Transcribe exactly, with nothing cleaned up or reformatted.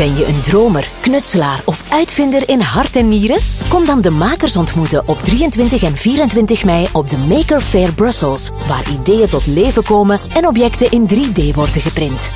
Ben je een dromer, knutselaar of uitvinder in hart en nieren? Kom dan de makers ontmoeten op drieëntwintig en vierentwintig mei op de Maker Faire Brussels, waar ideeën tot leven komen en objecten in drie D worden geprint.